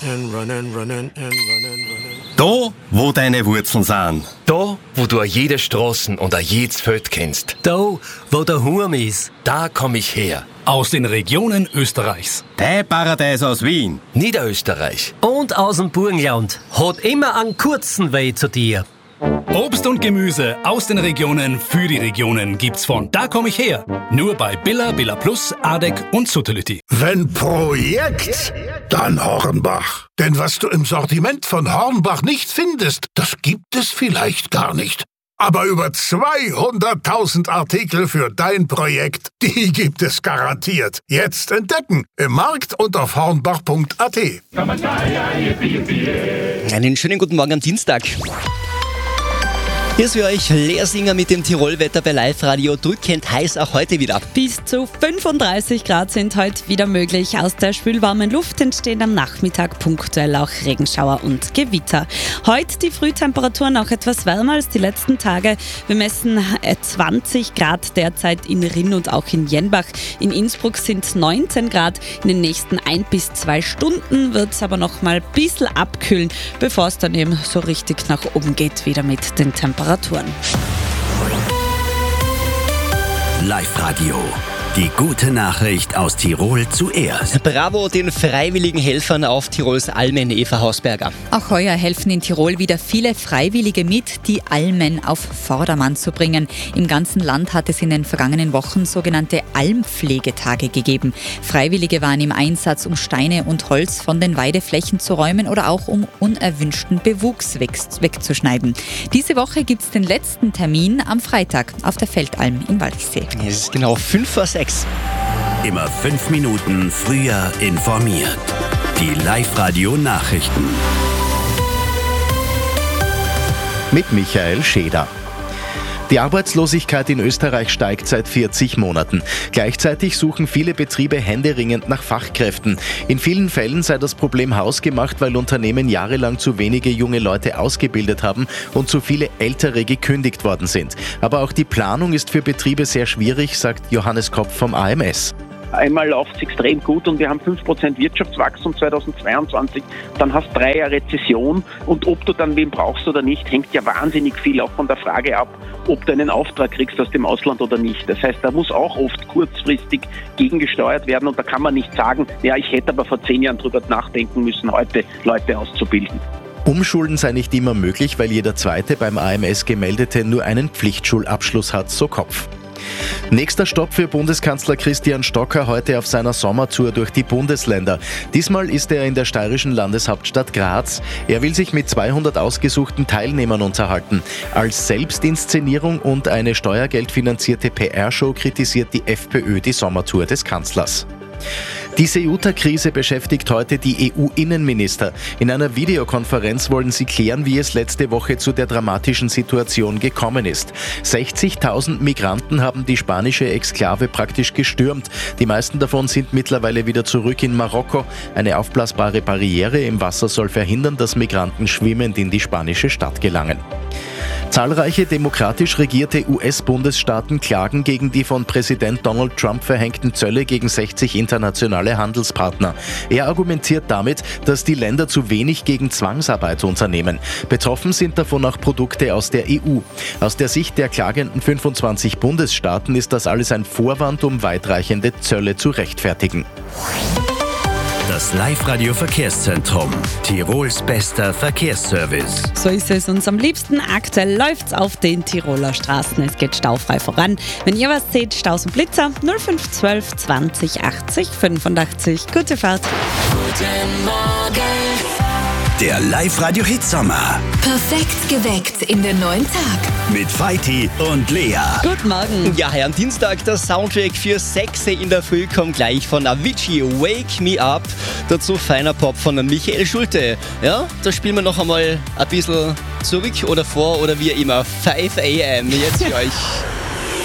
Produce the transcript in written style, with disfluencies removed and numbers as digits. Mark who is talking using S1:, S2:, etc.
S1: and running.
S2: Da, wo deine Wurzeln sind.
S3: Da, wo du jede Straßen und jedes Feld kennst.
S4: Da, wo der Hurm ist.
S3: Da komm ich her.
S5: Aus den Regionen Österreichs.
S2: Dein Paradies aus Wien.
S3: Niederösterreich.
S4: Und aus dem Burgenland. Hat immer einen kurzen Weg zu dir.
S5: Obst und Gemüse aus den Regionen für die Regionen gibt's von Da komm ich her. Nur bei Billa, Billa Plus, Adek und Suttelütti.
S6: Wenn Projekt, dann Hornbach. Denn was du im Sortiment von Hornbach nicht findest, das gibt es vielleicht gar nicht. Aber über 200.000 Artikel für dein Projekt, die gibt es garantiert. Jetzt entdecken im Markt und auf hornbach.at.
S7: Einen schönen guten Morgen am Dienstag. Hier ist für euch Leersinger mit dem Tirolwetter bei Live-Radio. Drückend heiß auch heute wieder.
S8: Bis zu 35 Grad sind heute wieder möglich. Aus der schwülwarmen Luft entstehen am Nachmittag punktuell auch Regenschauer und Gewitter. Heute die Frühtemperaturen auch etwas wärmer als die letzten Tage. Wir messen 20 Grad derzeit in Rinn und auch in Jenbach. In Innsbruck sind 19 Grad. In den nächsten 1 bis 2 Stunden wird es aber noch mal ein bisschen abkühlen, bevor es dann eben so richtig nach oben geht wieder mit den Temperaturen.
S9: Live-Radio. Die gute Nachricht aus Tirol zuerst.
S7: Bravo den freiwilligen Helfern auf Tirols Almen, Eva Hausberger.
S10: Auch heuer helfen in Tirol wieder viele Freiwillige mit, die Almen auf Vordermann zu bringen. Im ganzen Land hat es in den vergangenen Wochen sogenannte Almpflegetage gegeben. Freiwillige waren im Einsatz, um Steine und Holz von den Weideflächen zu räumen oder auch um unerwünschten Bewuchs wegzuschneiden. Diese Woche gibt es den letzten Termin am Freitag auf der Feldalm in Walchsee.
S7: Es ist genau 5:06.
S9: Immer 5 Minuten früher informiert. Die Live-Radio-Nachrichten.
S11: Mit Michael Scheder. Die Arbeitslosigkeit in Österreich steigt seit 40 Monaten. Gleichzeitig suchen viele Betriebe händeringend nach Fachkräften. In vielen Fällen sei das Problem hausgemacht, weil Unternehmen jahrelang zu wenige junge Leute ausgebildet haben und zu viele Ältere gekündigt worden sind. Aber auch die Planung ist für Betriebe sehr schwierig, sagt Johannes Kopf vom AMS.
S12: Einmal läuft es extrem gut und wir haben 5% Wirtschaftswachstum 2022, dann hast du 3 Jahre Rezession und ob du dann wen brauchst oder nicht, hängt ja wahnsinnig viel auch von der Frage ab, ob du einen Auftrag kriegst aus dem Ausland oder nicht. Das heißt, da muss auch oft kurzfristig gegengesteuert werden und da kann man nicht sagen, ja, ich hätte aber vor 10 Jahren drüber nachdenken müssen, heute Leute auszubilden.
S11: Umschulen sei nicht immer möglich, weil jeder Zweite beim AMS Gemeldete nur einen Pflichtschulabschluss hat, so Kopf. Nächster Stopp für Bundeskanzler Christian Stocker heute auf seiner Sommertour durch die Bundesländer. Diesmal ist er in der steirischen Landeshauptstadt Graz. Er will sich mit 200 ausgesuchten Teilnehmern unterhalten. Als Selbstinszenierung und eine steuergeldfinanzierte PR-Show kritisiert die FPÖ die Sommertour des Kanzlers. Die Ceuta-Krise beschäftigt heute die EU-Innenminister. In einer Videokonferenz wollen sie klären, wie es letzte Woche zu der dramatischen Situation gekommen ist. 60.000 Migranten haben die spanische Exklave praktisch gestürmt. Die meisten davon sind mittlerweile wieder zurück in Marokko. Eine aufblasbare Barriere im Wasser soll verhindern, dass Migranten schwimmend in die spanische Stadt gelangen. Zahlreiche demokratisch regierte US-Bundesstaaten klagen gegen die von Präsident Donald Trump verhängten Zölle gegen 60 internationale Handelspartner. Er argumentiert damit, dass die Länder zu wenig gegen Zwangsarbeit unternehmen. Betroffen sind davon auch Produkte aus der EU. Aus der Sicht der klagenden 25 Bundesstaaten ist das alles ein Vorwand, um weitreichende Zölle zu rechtfertigen.
S9: Das Live-Radio-Verkehrszentrum. Tirols bester Verkehrsservice.
S8: So ist es uns am liebsten. Aktuell läuft's auf den Tiroler Straßen. Es geht staufrei voran. Wenn ihr was seht, Staus und Blitzer 0512 20 80 85. Gute Fahrt.
S9: Guten Morgen. Der Live-Radio-Hit-Sommer.
S13: Perfekt geweckt in den neuen Tag.
S9: Mit Feiti und Lea.
S8: Guten Morgen.
S7: Ja, am Dienstag der Soundtrack für 6 in der Früh kommt gleich von Avicii, Wake Me Up. Dazu feiner Pop von Michael Schulte. Ja, da spielen wir noch einmal ein bisschen zurück oder vor oder wie immer. 5 AM. Jetzt für euch.